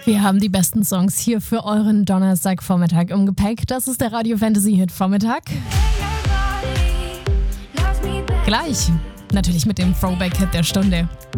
Wir haben die besten Songs hier für euren Donnerstagvormittag im Gepäck. Das ist der Radio Fantasy Hit Vormittag. Gleich natürlich mit dem Throwback-Hit der Stunde.